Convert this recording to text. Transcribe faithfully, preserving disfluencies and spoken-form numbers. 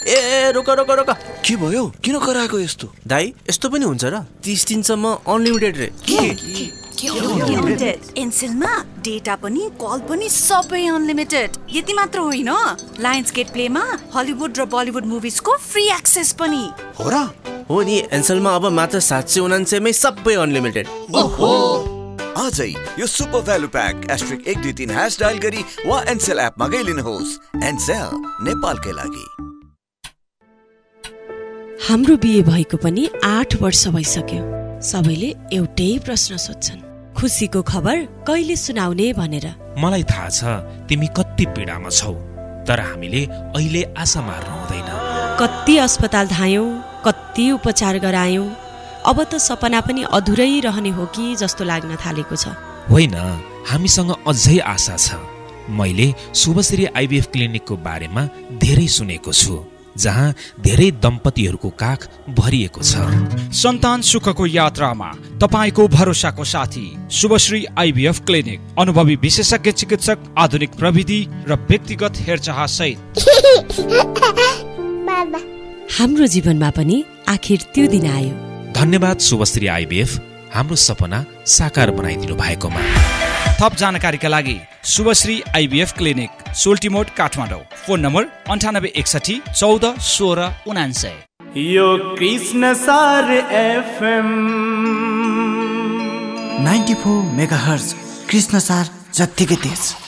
ए रोक रोक रोक के भयो? किन कराएको यस्तो? दाइ यस्तो पनि हुन्छ र? तीस दिनसम्म अनलिमिटेड रे एनसेलमा डेटा पनि कल पनि सबै अनलिमिटेड। यति मात्र होइन, लायन्स गेट प्लेमा हलिउड र बलिउड मुभिजको फ्री एक्सेस पनि हो र? हो नि, एनसेलमा अब मात्र सात सय उनान्सयमै सबै अनलिमिटेड। ओहो, आजै यो सुपर भ्यालु प्याक एस्ट्रिक एक दुई तीन ह्यास डायल गरी वा एनसेल एपमा गइलिनुहोस्। एनसेल, नेपालकै लागि। हाम्रो बिहे भएको पनि आठ वर्ष भइसक्यो। सबैले एउटै प्रश्न सोध्छन्, खुसीको खबर कहिले सुनाउने भनेर। मलाई थाहा छ तिमी कति पीडामा छौ, तर हामीले अहिले आशा मार्नु हुँदैन। कति अस्पताल धायौं, कति उपचार गरायौं, अब त सपना पनि अधुरै रहने हो कि जस्तो लाग्न थालेको छ। होइन, हामीसँग अझै आशा छ। मैले शुभश्री आइभीएफ क्लिनिकको बारेमा धेरै सुनेको छु, जहाँ धेरै दम्पतिहरूको काख भरिएको छ। सन्तान सुखको यात्रामा तपाईको भरोसाको साथी शुभश्री आइभीएफ क्लिनिक। अनुभवी विशेषज्ञ चिकित्सक, आधुनिक प्रविधि र व्यक्तिगत हेरचाह सहित। हाम्रो जीवनमा पनि आखिर त्यो दिन आयो। धन्यवाद शुभश्री आइभीएफ, हाम्रो सपना साकार बनाइदिनु भएकोमा। थप जानकारीका लागि Shubhashree IVF clinic, सोल्टिमोड, Kathmandu. Phone number अन्ठानब्बे एकसठी चौध सोह्र उनान्सय। यो कृष्ण सार FM ninety four mega hertz, Krishna सार जत्तिकै तेज।